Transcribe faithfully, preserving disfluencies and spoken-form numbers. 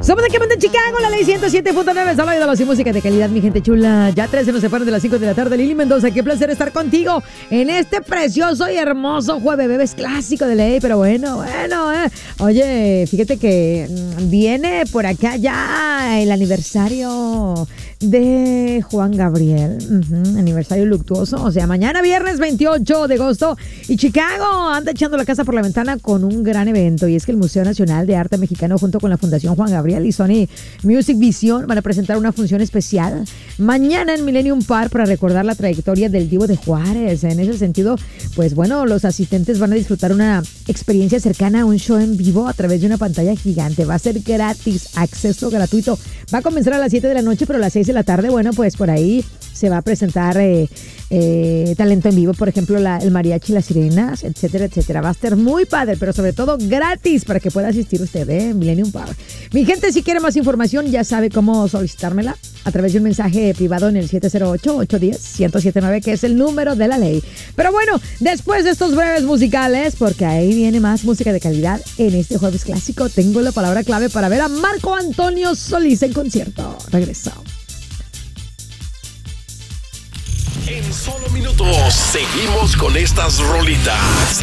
Somos aquí en Chicago, la ley ciento siete punto nueve, solo de y música de calidad, mi gente chula. Ya trece nos separan de las cinco de la tarde. Lili Mendoza, qué placer estar contigo en este precioso y hermoso jueves, bebés clásico de ley. Pero bueno, bueno, eh. Oye, fíjate que viene por acá ya el aniversario de Juan Gabriel. Uh-huh, aniversario luctuoso. O sea, mañana viernes veintiocho de agosto. Y Chicago anda echando la casa por la ventana con un gran evento. Y es que el Museo Nacional de Arte Mexicano, junto con la Fundación Juan Gabriel y Sony Music Vision, van a presentar una función especial mañana en Millennium Park para recordar la trayectoria del Divo de Juárez. En ese sentido, pues bueno, los asistentes van a disfrutar una experiencia cercana a un show en vivo a través de una pantalla gigante. Va a ser gratis, acceso gratuito. Va a comenzar a las siete de la noche, pero a las seis de la tarde, bueno, pues por ahí se va a presentar eh, eh, talento en vivo, por ejemplo, la, el mariachi, las sirenas, etcétera, etcétera. Va a estar muy padre, pero sobre todo gratis para que pueda asistir usted, ¿eh? Millennium Park. Mi gente, si quiere más información, ya sabe cómo solicitármela a través de un mensaje privado en el siete cero ocho, ocho uno cero, uno cero siete nueve, que es el número de la ley. Pero bueno, después de estos breves musicales, porque ahí viene más música de calidad en este jueves clásico, tengo la palabra clave para ver a Marco Antonio Solís en concierto. Regreso. En solo minutos seguimos con estas rolitas.